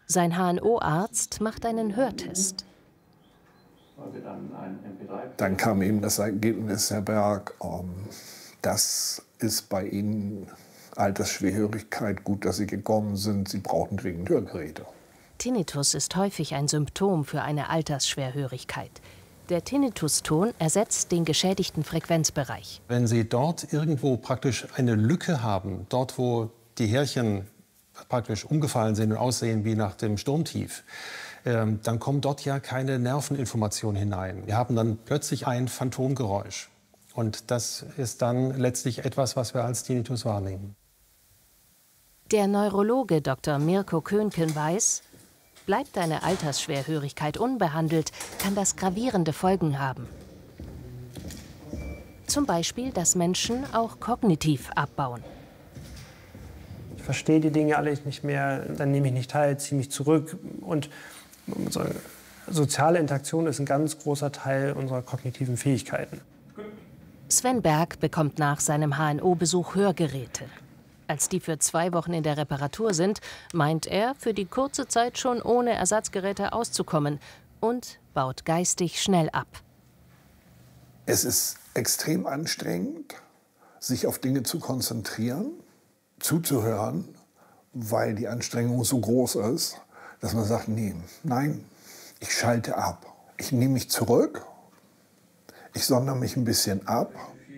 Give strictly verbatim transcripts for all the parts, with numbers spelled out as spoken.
Sein H N O-Arzt macht einen Hörtest. Dann kam eben das Ergebnis, Herr Berg, ähm, das ist bei Ihnen Altersschwerhörigkeit. Gut, dass Sie gekommen sind. Sie brauchen dringend Hörgeräte. Tinnitus ist häufig ein Symptom für eine Altersschwerhörigkeit. Der Tinnituston ersetzt den geschädigten Frequenzbereich. Wenn Sie dort irgendwo praktisch eine Lücke haben, dort wo die Härchen praktisch umgefallen sind und aussehen wie nach dem Sturmtief, ähm, dann kommt dort ja keine Nerveninformation hinein. Wir haben dann plötzlich ein Phantomgeräusch. Und das ist dann letztlich etwas, was wir als Tinnitus wahrnehmen. Der Neurologe Doktor Mirko Könken weiß, bleibt eine Altersschwerhörigkeit unbehandelt, kann das gravierende Folgen haben. Zum Beispiel, dass Menschen auch kognitiv abbauen. Ich verstehe die Dinge alle nicht mehr, dann nehme ich nicht teil, ziehe mich zurück. Und unsere soziale Interaktion ist ein ganz großer Teil unserer kognitiven Fähigkeiten. Sven Berg bekommt nach seinem H N O-Besuch Hörgeräte. Als die für zwei Wochen in der Reparatur sind, meint er, für die kurze Zeit schon ohne Ersatzgeräte auszukommen und baut geistig schnell ab. Es ist extrem anstrengend, sich auf Dinge zu konzentrieren, zuzuhören, weil die Anstrengung so groß ist, dass man sagt, nee, nein, ich schalte ab. Ich nehme mich zurück, ich sondere mich ein bisschen ab.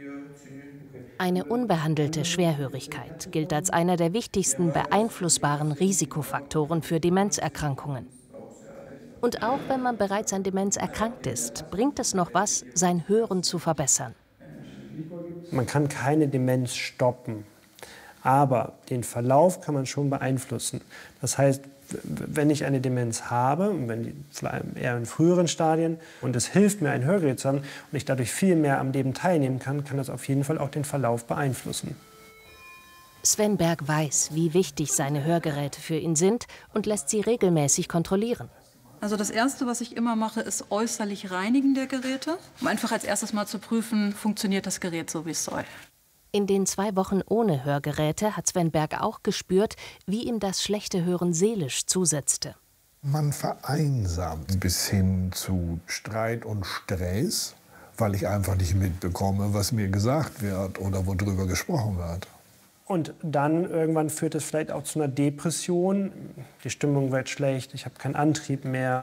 Eine unbehandelte Schwerhörigkeit gilt als einer der wichtigsten beeinflussbaren Risikofaktoren für Demenzerkrankungen. Und auch wenn man bereits an Demenz erkrankt ist, bringt es noch was, sein Hören zu verbessern. Man kann keine Demenz stoppen, aber den Verlauf kann man schon beeinflussen. Das heißt, wenn ich eine Demenz habe, wenn die eher in früheren Stadien, und es hilft mir, ein Hörgerät zu haben und ich dadurch viel mehr am Leben teilnehmen kann, kann das auf jeden Fall auch den Verlauf beeinflussen. Sven Berg weiß, wie wichtig seine Hörgeräte für ihn sind und lässt sie regelmäßig kontrollieren. Also das Erste, was ich immer mache, ist äußerlich Reinigen der Geräte, um einfach als erstes mal zu prüfen, funktioniert das Gerät so, wie es soll. In den zwei Wochen ohne Hörgeräte hat Sven Berg auch gespürt, wie ihm das schlechte Hören seelisch zusetzte. Man vereinsamt bis hin zu Streit und Stress, weil ich einfach nicht mitbekomme, was mir gesagt wird oder worüber gesprochen wird. Und dann irgendwann führt es vielleicht auch zu einer Depression. Die Stimmung wird schlecht, ich habe keinen Antrieb mehr.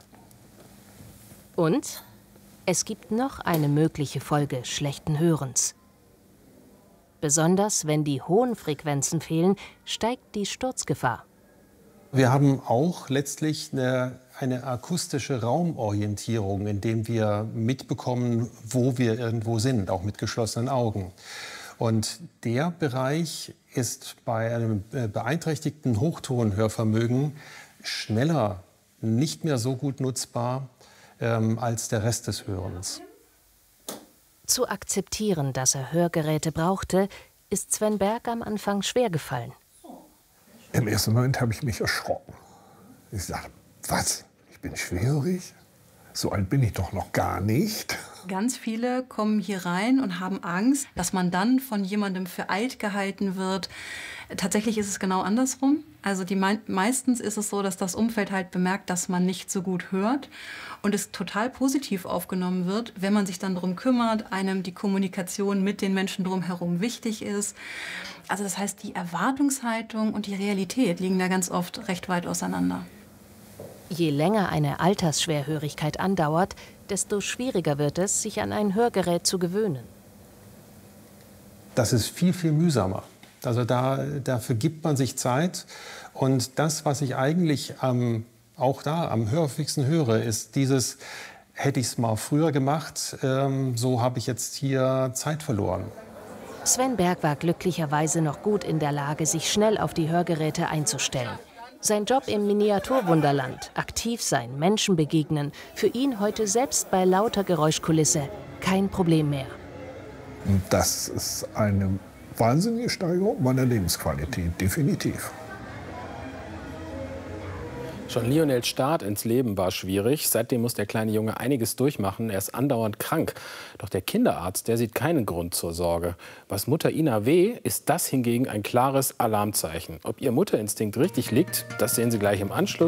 Und es gibt noch eine mögliche Folge schlechten Hörens. Besonders wenn die hohen Frequenzen fehlen, steigt die Sturzgefahr. Wir haben auch letztlich eine, eine akustische Raumorientierung, indem wir mitbekommen, wo wir irgendwo sind, auch mit geschlossenen Augen. Und der Bereich ist bei einem beeinträchtigten Hochtonhörvermögen schneller nicht mehr so gut nutzbar ähm, als der Rest des Hörens. Zu akzeptieren, dass er Hörgeräte brauchte, ist Sven Berg am Anfang schwer gefallen. Im ersten Moment habe ich mich erschrocken. Ich sagte, was? Ich bin schwerhörig? So alt bin ich doch noch gar nicht. Ganz viele kommen hier rein und haben Angst, dass man dann von jemandem für alt gehalten wird. Tatsächlich ist es genau andersrum. Also die me meistens ist es so, dass das Umfeld halt bemerkt, dass man nicht so gut hört und es total positiv aufgenommen wird, wenn man sich dann darum kümmert, einem die Kommunikation mit den Menschen drumherum wichtig ist. Also das heißt, die Erwartungshaltung und die Realität liegen da ganz oft recht weit auseinander. Je länger eine Altersschwerhörigkeit andauert, desto schwieriger wird es, sich an ein Hörgerät zu gewöhnen. Das ist viel, viel mühsamer. Also da, dafür gibt man sich Zeit. Und das, was ich eigentlich ähm, auch da am häufigsten höre, ist dieses, hätte ich es mal früher gemacht, ähm, so habe ich jetzt hier Zeit verloren. Sven Berg war glücklicherweise noch gut in der Lage, sich schnell auf die Hörgeräte einzustellen. Sein Job im Miniaturwunderland, aktiv sein, Menschen begegnen, für ihn heute selbst bei lauter Geräuschkulisse kein Problem mehr. Und das ist eine wahnsinnige Steigerung meiner Lebensqualität, definitiv. Schon Lionels Start ins Leben war schwierig. Seitdem muss der kleine Junge einiges durchmachen. Er ist andauernd krank. Doch der Kinderarzt, der sieht keinen Grund zur Sorge. Was Mutter Ina weh, ist das hingegen ein klares Alarmzeichen. Ob ihr Mutterinstinkt richtig liegt, das sehen Sie gleich im Anschluss.